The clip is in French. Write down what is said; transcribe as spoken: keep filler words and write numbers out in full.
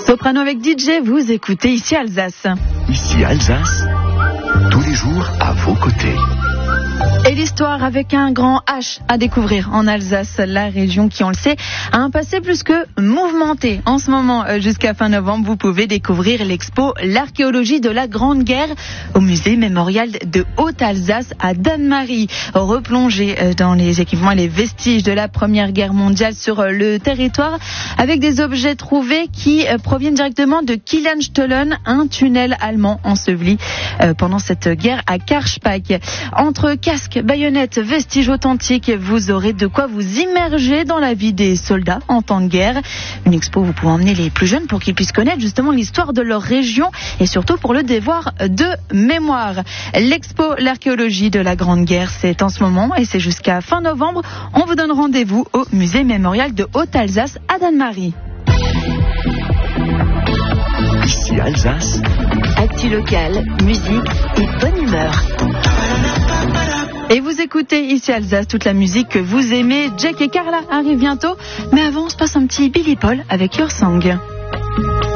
Soprano avec D J, vous écoutez ici Alsace. Ici Alsace, tous les jours à vos côtés. Et l'histoire avec un grand H à découvrir en Alsace, la région qui, on le sait, a un passé plus que mouvementé. En ce moment, jusqu'à fin novembre, vous pouvez découvrir l'expo L'archéologie de la Grande Guerre au musée mémorial de Haute-Alsace à Dannemarie. Replonger dans les équipements et les vestiges de la Première Guerre mondiale sur le territoire avec des objets trouvés qui proviennent directement de Killenstollen, un tunnel allemand enseveli pendant cette guerre à Karlspach. Entre casques, baïonnettes, vestiges authentiques, vous aurez de quoi vous immerger dans la vie des soldats en temps de guerre. Une expo où vous pouvez emmener les plus jeunes pour qu'ils puissent connaître justement l'histoire de leur région et surtout pour le devoir de mémoire. L'expo L'archéologie de la Grande Guerre, c'est en ce moment et c'est jusqu'à fin novembre. On vous donne rendez-vous au musée mémorial de Haute-Alsace à Dannemarie. Ici Alsace, actu locale, musique et bonne humeur. Et vous écoutez ici Alsace toute la musique que vous aimez. Jack et Carla arrivent bientôt. Mais avant, on se passe un petit Billy Paul avec Your Song.